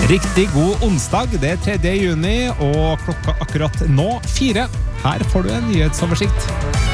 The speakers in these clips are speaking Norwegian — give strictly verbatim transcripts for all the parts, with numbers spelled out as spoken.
Riktig god onsdag, det er tredje juni, og klokka akkurat nå fire. Her får du en nyhetsoversikt.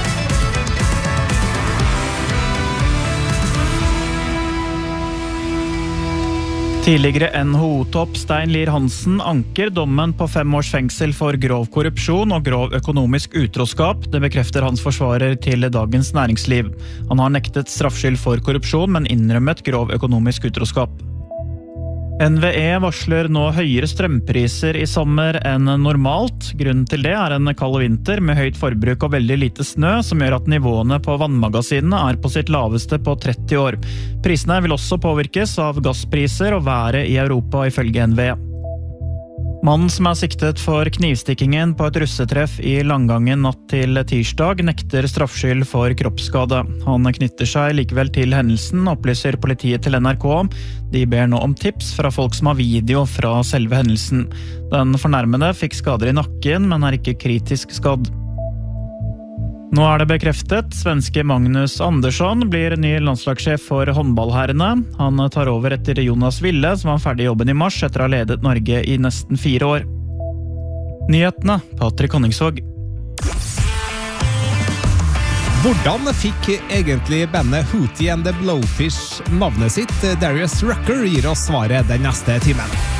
Tidligere N H O-topp Stein Lier Hansen anker dommen på fem års fengsel for grov korrupsjon og grov økonomisk utroskap. Det bekrefter hans forsvarer til Dagens Næringsliv. Han har nektet straffskyld for korrupsjon, men innrømmet grov økonomisk utroskap. N V E varsler nå høyere strømpriser i sommer enn normalt. Grunnen til det er en kald vinter med høyt forbruk og veldig lite snø, som gjør at nivåene på vannmagasinene er på sitt laveste på tretti år. Prisene vil også påvirkes av gasspriser og været i Europa, ifølge N V E. Mannen som er siktet for knivstikkingen på et russetreff i Langangen natt til tirsdag nekter straffskyld for kroppsskade. Han knytter seg likevel til hendelsen, opplyser politiet til N R K. De ber nå om tips fra folk som har video fra selve hendelsen. Den fornærmede fikk skader i nakken, men er ikke kritisk skadd. Nå er det bekreftet. Svenske Magnus Andersson blir ny landslagssjef for håndballherrene. Han tar over etter Jonas Ville, som var ferdig i jobben i mars etter å ha ledet Norge i nesten fire år. Nyhetene, Patrick Honningsvåg. Hvordan fikk egentlig bandet Hootie and the Blowfish navnet sitt? Darius Rucker gir oss svaret den neste timen.